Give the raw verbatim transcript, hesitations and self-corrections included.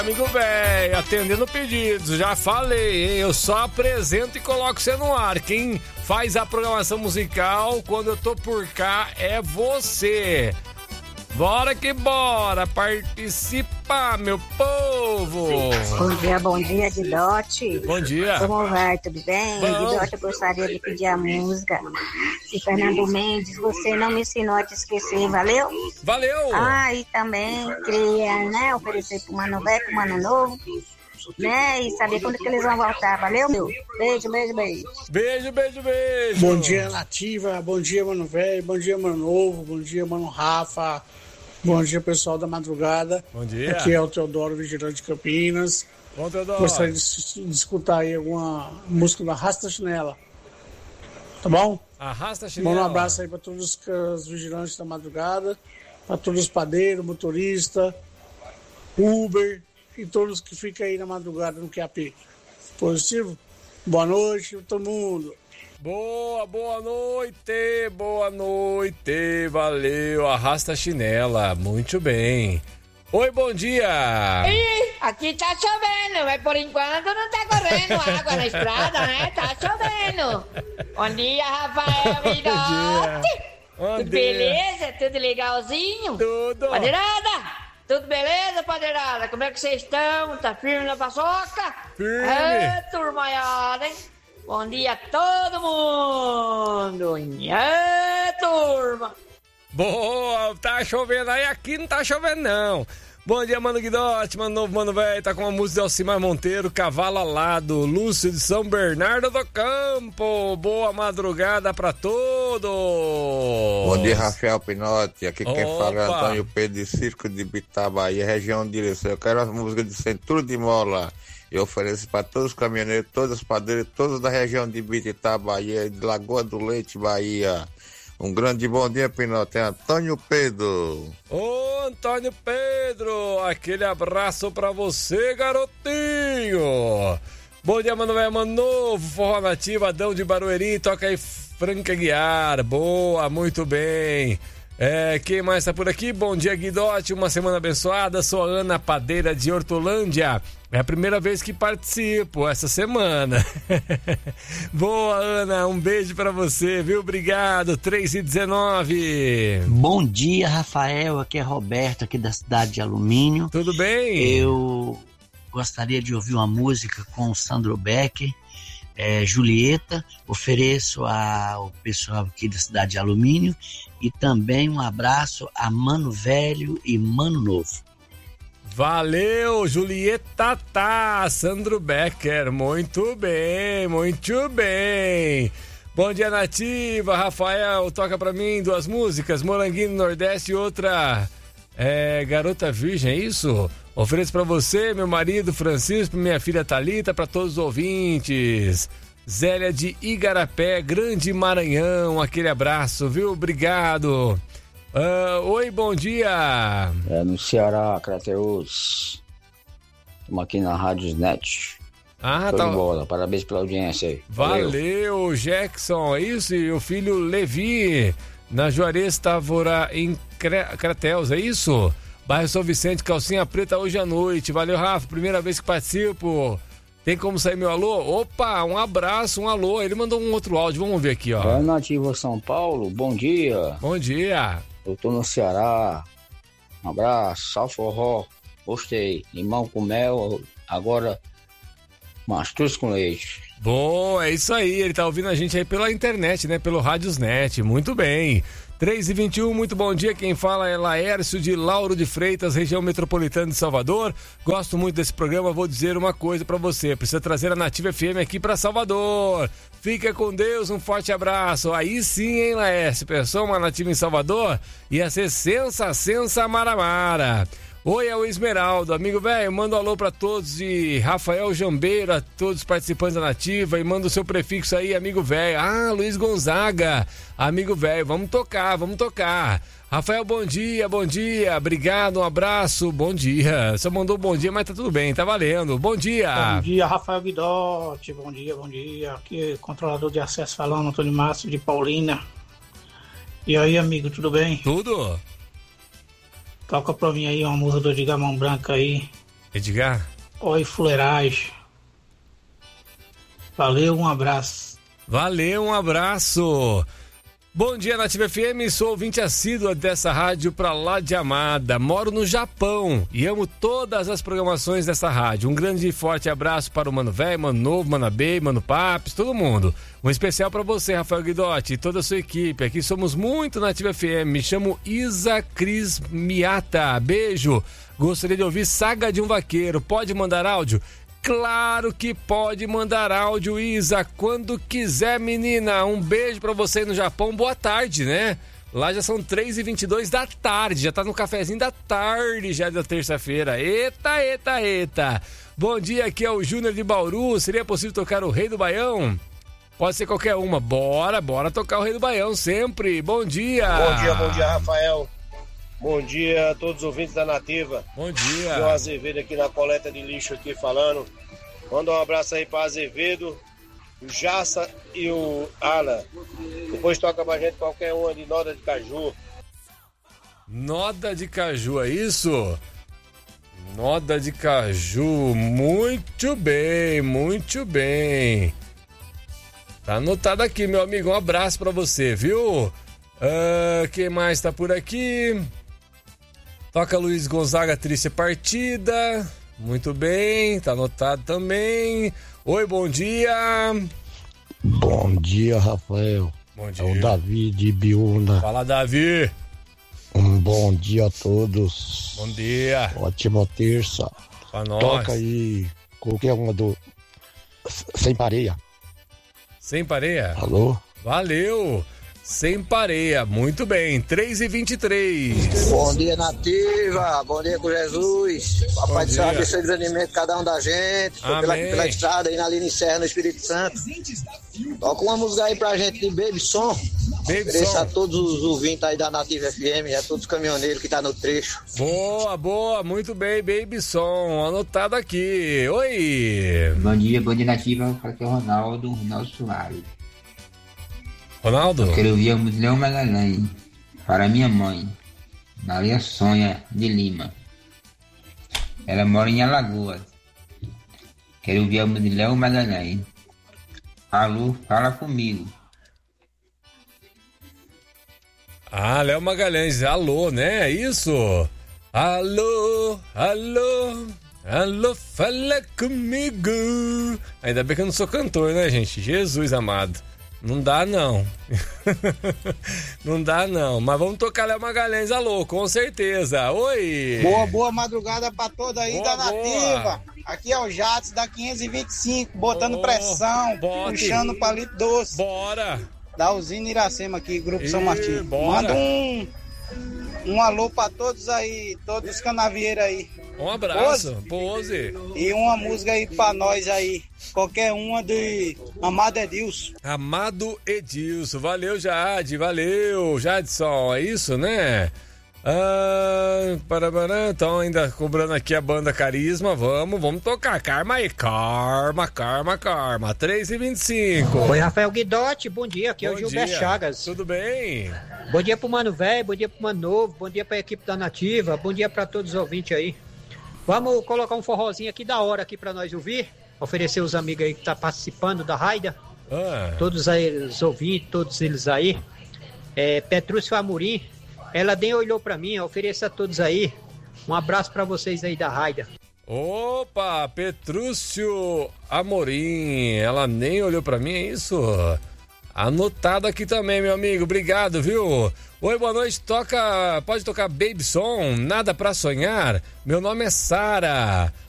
Amigo velho, atendendo pedidos, já falei, hein? Eu só apresento e coloco você no ar. Quem faz a programação musical quando eu tô por cá é você. Bora que bora, participa, meu povo! Bom dia, bom dia, Guidote. Bom dia. Como vai, tudo bem? Guidote, eu gostaria de pedir a música de Fernando Mendes, Você Não Me Ensinou a Te Esquecer, valeu? Valeu! Ah, e também queria, né, oferecer pro Mano Velho, pro Mano Novo, né, e saber quando que eles vão voltar, valeu? Beijo, beijo, beijo. Beijo, beijo, beijo. Bom dia, Nativa, bom dia, Mano Velho, bom dia, Mano Novo, bom dia, Mano Rafa. Bom dia, pessoal da madrugada. Bom dia. Aqui é o Teodoro, vigilante de Campinas. Bom, Teodoro. Gostaria de, de escutar aí alguma música da Arrasta Chinela. Tá bom? Arrasta Chinela. Manda um abraço aí para todos os vigilantes da madrugada, para todos os padeiros, motorista, Uber e todos que ficam aí na madrugada no Q A P. Positivo? Boa noite, todo mundo. Boa, boa noite, boa noite, valeu, arrasta a chinela, muito bem. Oi, bom dia. Ih, aqui tá chovendo, mas por enquanto não tá correndo água na estrada, né? Tá chovendo. Bom dia, Rafael Vidotti. Tudo beleza? Tudo legalzinho? Tudo. Padeirada, tudo beleza, padeirada? Como é que vocês estão? Tá firme na paçoca? Firme. É, turmaiada, hein? Bom dia a todo mundo! É, turma! Boa, tá chovendo aí, aqui não tá chovendo não. Bom dia, Mano Guidotti, Mano Novo, Mano Velho, tá com a música de Alcimar Monteiro, Cavalo Alado, Lúcio de São Bernardo do Campo. Boa madrugada pra todos! Bom dia, Rafael Pinotti, aqui quem Opa. fala é Antônio Pedro de Circo de Bitá, Bahia, região de direção. Eu quero a música de Centuro de Mola. Eu ofereço para todos os caminhoneiros, todos os padeiros, todos da região de Bititá, Bahia, de Lagoa do Leite, Bahia. Um grande bom dia, Pinote. É Antônio Pedro. Ô, Antônio Pedro, aquele abraço pra você, garotinho. Bom dia, Mano Velho, Mano Novo, Forró Nativa, Adão de Barueri, toca aí Franca Guiar. Boa, muito bem. É, quem mais tá por aqui? Bom dia, Guidotti, uma semana abençoada. Sou a Ana Padeira de Hortolândia. É a primeira vez que participo essa semana. Boa, Ana, um beijo pra você, viu? Obrigado, três e dezenove. Bom dia, Rafael, aqui é Roberto, aqui da cidade de Alumínio. Tudo bem? Eu gostaria de ouvir uma música com o Sandro Becker, é, Julieta. Ofereço ao pessoal aqui da cidade de Alumínio e também um abraço a Mano Velho e Mano Novo. Valeu, Julieta tá, Sandro Becker, muito bem, muito bem. Bom dia, Nativa, Rafael, toca pra mim duas músicas, Moranguinho do Nordeste e outra, é, Garota Virgem, é isso? Ofereço pra você, meu marido Francisco, minha filha Thalita, pra todos os ouvintes. Zélia de Igarapé, Grande Maranhão, aquele abraço, viu? Obrigado. Uh, oi, bom dia. É no Ceará, Crateus. Estamos aqui na Rádio Net. Ah, Show tá. de bola. Parabéns pela audiência aí. Valeu, Valeu. Jackson. É isso? E o filho Levi, na Juarez Távora, em Crateus, é isso? Bairro São Vicente, calcinha preta hoje à noite. Valeu, Rafa. Primeira vez que participo. Tem como sair meu alô? Opa, um abraço, um alô. Ele mandou um outro áudio, vamos ver aqui, ó. É Nativa São Paulo, bom dia. Bom dia. Eu tô no Ceará. Um abraço, sal forró. Gostei. Limão com mel, agora mastruz com leite. Bom, é isso aí. Ele tá ouvindo a gente aí pela internet, né? Pelo Radiosnet. Muito bem. três e vinte e um, muito bom dia. Quem fala é Laércio de Lauro de Freitas, região metropolitana de Salvador. Gosto muito desse programa. Vou dizer uma coisa pra você. Precisa trazer a Nativa F M aqui pra Salvador. Fica com Deus, um forte abraço. Aí sim, hein, Laércio? Pensou uma Nativa em Salvador? Ia ser sensa, sensa, maramara. Oi, é o Esmeraldo, amigo velho, manda um alô pra todos de Rafael Jambeira, todos os participantes da Nativa, e manda o seu prefixo aí, amigo velho. Ah, Luiz Gonzaga, amigo velho, vamos tocar, vamos tocar. Rafael, bom dia, bom dia, obrigado, um abraço, bom dia. Só mandou bom dia, mas tá tudo bem, tá valendo. Bom dia. Bom dia, Rafael Guidotti, bom dia, bom dia. Aqui, controlador de acesso falando, Antônio Márcio de Paulínia. E aí, amigo, tudo bem? Tudo. Toca pra mim aí uma música do Diga Mão Branca aí. Edgar? Oi, fuleiragem. Valeu, um abraço. Valeu, um abraço. Bom dia, Nativa F M, sou ouvinte assídua dessa rádio pra lá de Amada. Moro no Japão e amo todas as programações dessa rádio. Um grande e forte abraço para o Mano Velho, Mano Novo, Mano Bey, Mano Papes, todo mundo. Um especial para você, Rafael Guidotti, e toda a sua equipe. Aqui somos muito Nativa F M. Me chamo Isa Cris Miata. Beijo. Gostaria de ouvir Saga de um Vaqueiro. Pode mandar áudio? Claro que pode mandar áudio, Isa, quando quiser, menina. Um beijo pra você no Japão, boa tarde, né? Lá já são três e vinte e dois da tarde, já tá no cafezinho da tarde, já da terça-feira. Eita, eita, eita. Bom dia, aqui é o Júnior de Bauru. Seria possível tocar o Rei do Baião? Pode ser qualquer uma. Bora, bora tocar o Rei do Baião sempre. Bom dia. Bom dia, bom dia, Rafael. Bom dia a todos os ouvintes da Nativa. Bom dia. O Azevedo aqui na coleta de lixo aqui falando. Manda um abraço aí para Azevedo, o Jassa e o Alan. Depois toca pra gente qualquer uma de Noda de Caju. Noda de Caju, é isso? Noda de Caju, muito bem, muito bem. Tá anotado aqui, meu amigo, um abraço pra você, viu? Uh, quem mais tá por aqui? Toca Luiz Gonzaga, Triste Partida. Muito bem, tá anotado também. Oi, bom dia. Bom dia, Rafael. Bom dia. É o Davi de Biúna. Fala, Davi. Um bom dia a todos. Bom dia. Ótima terça. Pra nós. Toca aí qualquer uma do... Sem Pareia. Sem Pareia? Alô? Valeu. Sem Pareia, muito bem, três e vinte e três. Bom dia, Nativa, bom dia com Jesus. Papai do céu abençoe o desanimento de cada um da gente. Foi pela, pela estrada aí na linha Serra, no Espírito Santo. Toca uma música aí pra gente de Baby Som. Ofereço a todos os ouvintes aí da Nativa F M e a todos os caminhoneiros que tá no trecho. Boa, boa, muito bem, Baby Som, anotado aqui. Oi. Bom dia, bom dia, Nativa, aqui é o Ronaldo, Ronaldo Soares. Ronaldo? Eu quero ouvir a música Leão Magalhães para minha mãe, Maria Sônia de Lima. Ela mora em Alagoas. Quero ouvir a música Leão Magalhães. Alô, fala comigo. Ah, Léo Magalhães, alô, né? É isso? Alô, alô, alô, fala comigo. Ainda bem que eu não sou cantor, né, gente? Jesus amado. Não dá, não. Não dá, não. Mas vamos tocar Léo Magalhães, alô, com certeza. Oi! Boa, boa madrugada pra toda aí boa, da Nativa. Boa. Aqui é o Jats da quinhentos e vinte e cinco, botando oh, pressão, bote. Puxando palito doce. Bora! Da usina Iracema aqui, Grupo e, São Martinho. Bora. Manda um, um alô pra todos aí, todos os canavieiros aí. Um abraço, Pose. E uma música aí pra nós aí. Qualquer uma de Amado Edilson. Amado Edilson. Valeu, Jade. Valeu, Jadson. É isso, né? Ah, para, para, então, ainda cobrando aqui a banda Carisma. Vamos, vamos tocar. Karma aí. Karma, karma, karma. três e vinte e cinco. Oi, Rafael Guidotti. Bom dia. Aqui bom é o Gilberto Chagas. Tudo bem? Bom dia pro Mano Velho. Bom dia pro Mano Novo. Bom dia pra equipe da Nativa. Bom dia pra todos os ouvintes aí. Vamos colocar um forrozinho aqui da hora aqui pra nós ouvir. Oferecer os amigos aí que tá participando da raida. Ah. Todos aí, os ouvintes, todos eles aí. É, Petrúcio Amorim. Ela nem olhou pra mim, ofereça a todos aí. Um abraço pra vocês aí da raida. Opa, Petrúcio Amorim. Ela nem olhou pra mim, é isso? Anotado aqui também, meu amigo. Obrigado, viu? Oi, boa noite. Toca, pode tocar Baby Som, Nada Pra Sonhar? Meu nome é Sara.